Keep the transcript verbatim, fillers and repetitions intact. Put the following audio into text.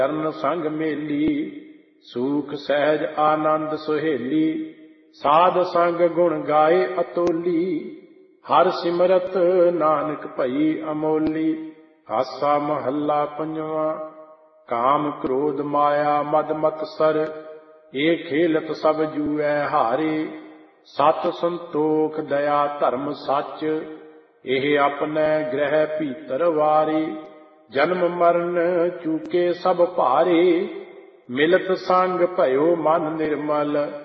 ਚਰਨ ਸੰਗ ਮੇਲੀ, ਸੂਖ ਸਹਿਜ ਆਨੰਦ ਸੁਹੇਲੀ। ਸਾਧ ਸੰਗ ਗੁਣ ਗਾਏ ਅਤੋਲੀ, ਹਰ ਸਿਮਰਤ ਨਾਨਕ ਭਈ ਅਮੋਲੀ। ਆਸਾ ਮਹੱਲਾ ਪੰਜਵਾਂ। ਕਾਮ ਕ੍ਰੋਧ ਮਾਇਆ ਮਦ ਮਤਸਰ, ਇਹ ਖੇਲਤ ਸਭ ਜੂਐ ਹਾਰੇ। ਸਤ ਸੰਤੋਖ ਦਇਆ ਧਰਮ ਸੱਚ, ਇਹ ਆਪਣੇ ਗ੍ਰਹਿ ਭੀਤਰ ਵਾਰੇ। ਜਨਮ ਮਰਨ ਚੂਕੇ ਸਭ ਭਾਰੇ, ਮਿਲਤ ਸੰਗ ਭਇਓ ਮਨ ਨਿਰਮਲ।